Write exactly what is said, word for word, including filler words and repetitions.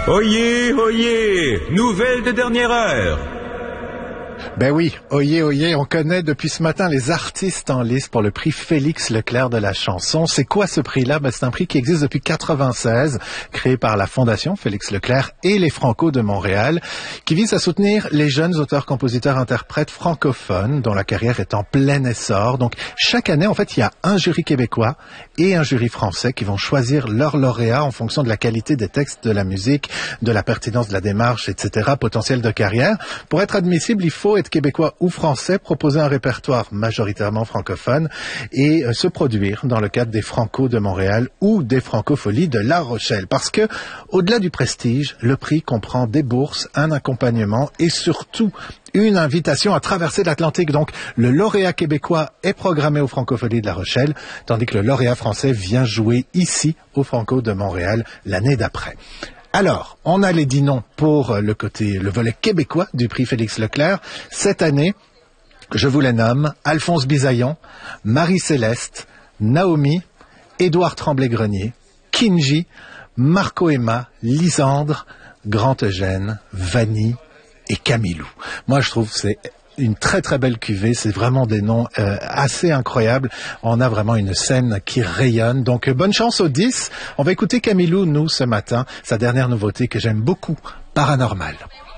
Oyez, oyez, nouvelle de dernière heure. Ben oui, oyez, oyez, on connaît depuis ce matin les artistes en lice pour le prix Félix Leclerc de la chanson. C'est quoi ce prix-là? Ben c'est un prix qui existe depuis quatre-vingt-seize, créé par la Fondation Félix Leclerc et les Franco de Montréal, qui vise à soutenir les jeunes auteurs, compositeurs, interprètes francophones dont la carrière est en plein essor. Donc chaque année, en fait, il y a un jury québécois et un jury français qui vont choisir leur lauréat en fonction de la qualité des textes, de la musique, de la pertinence de la démarche, et cetera, potentiel de carrière. Pour être admissible, il faut être québécois ou français, proposer un répertoire majoritairement francophone et euh, se produire dans le cadre des Franco de Montréal ou des Francopholies de La Rochelle. Parce que, au-delà du prestige, le prix comprend des bourses, un accompagnement et surtout une invitation à traverser l'Atlantique. Donc, le lauréat québécois est programmé aux Francopholies de La Rochelle, tandis que le lauréat français vient jouer ici aux Franco de Montréal l'année d'après. Alors, on a les dix noms pour le côté, le volet québécois du prix Félix Leclerc. Cette année, je vous les nomme: Alphonse Bisaillon, Marie-Céleste, Naomi, Édouard Tremblay-Grenier, Kinji, Marco Emma, Lisandre, Grand Eugène, Vanny et Camilou. Moi, je trouve que c'est une très très belle cuvée, c'est vraiment des noms euh, assez incroyables. On a vraiment une scène qui rayonne. Donc bonne chance aux dix. On va écouter Camilou, nous, ce matin, sa dernière nouveauté que j'aime beaucoup, Paranormal.